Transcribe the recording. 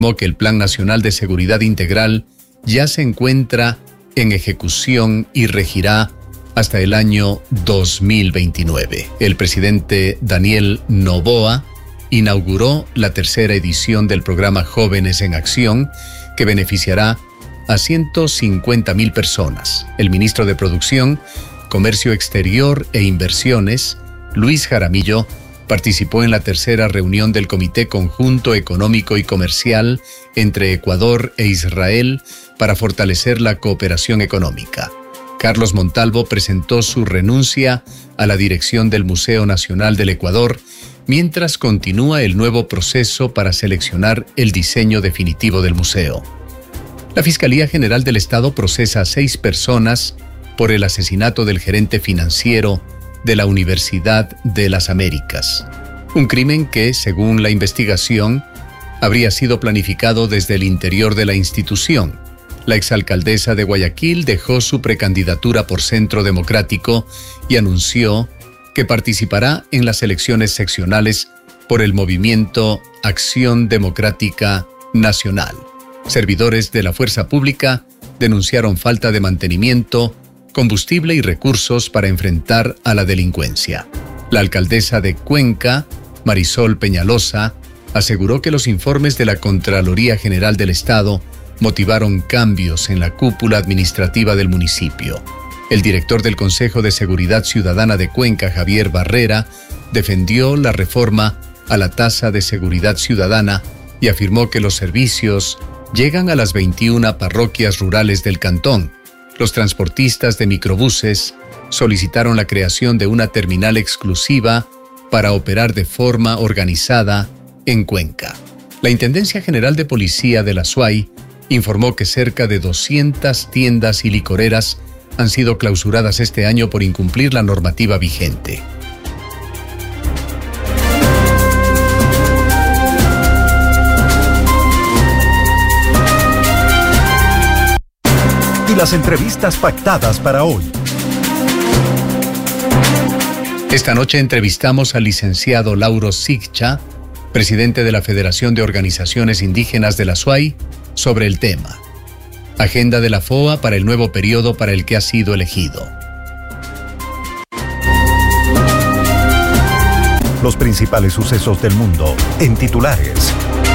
que el Plan Nacional de Seguridad Integral ya se encuentra en ejecución y regirá hasta el año 2029. El presidente Daniel Noboa inauguró la tercera edición del programa Jóvenes en Acción, que beneficiará a 150,000 personas. El ministro de Producción, Comercio Exterior e Inversiones, Luis Jaramillo, participó en la tercera reunión del Comité Conjunto Económico y Comercial entre Ecuador e Israel para fortalecer la cooperación económica. Carlos Montalvo presentó su renuncia a la dirección del Museo Nacional del Ecuador, mientras continúa el nuevo proceso para seleccionar el diseño definitivo del museo. La Fiscalía General del Estado procesa a 6 personas por el asesinato del gerente financiero de la Universidad de las Américas. Un crimen que, según la investigación, habría sido planificado desde el interior de la institución. La exalcaldesa de Guayaquil dejó su precandidatura por Centro Democrático y anunció que participará en las elecciones seccionales por el movimiento Acción Democrática Nacional. Servidores de la fuerza pública denunciaron falta de mantenimiento, combustible y recursos para enfrentar a la delincuencia. La alcaldesa de Cuenca, Marisol Peñalosa, aseguró que los informes de la Contraloría General del Estado motivaron cambios en la cúpula administrativa del municipio. El director del Consejo de Seguridad Ciudadana de Cuenca, Javier Barrera, defendió la reforma a la tasa de seguridad ciudadana y afirmó que los servicios llegan a las 21 parroquias rurales del cantón. Los transportistas de microbuses solicitaron la creación de una terminal exclusiva para operar de forma organizada en Cuenca. La Intendencia General de Policía de la SUAY informó que cerca de 200 tiendas y licoreras han sido clausuradas este año por incumplir la normativa vigente. Y las entrevistas pactadas para hoy. Esta noche entrevistamos al licenciado Lauro Sigcha, presidente de la Federación de Organizaciones Indígenas de la SUAY, sobre el tema: agenda de la FOA para el nuevo periodo para el que ha sido elegido. Los principales sucesos del mundo en titulares.